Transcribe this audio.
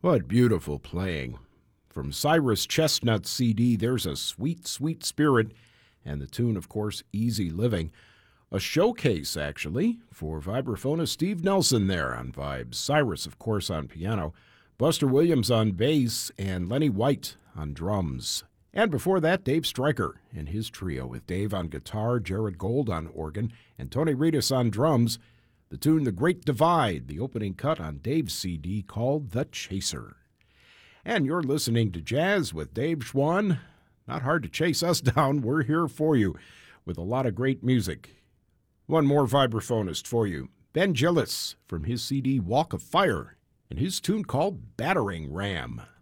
What beautiful playing. From Cyrus Chestnut CD, there's a sweet, sweet spirit, and the tune, of course, Easy Living. A showcase, actually, for vibraphonist Steve Nelson there on vibes. Cyrus, of course, on piano. Buster Williams on bass, and Lenny White on drums. And before that, Dave Stryker and his trio with Dave on guitar, Jared Gold on organ, and Tony Reedus on drums. The tune The Great Divide, the opening cut on Dave's CD called The Chaser. And you're listening to Jazz with Dave Schwann. Not hard to chase us down. We're here for you with a lot of great music. One more vibraphonist for you. Ben Gillis from his CD Walk of Fire and his tune called Battering Ram.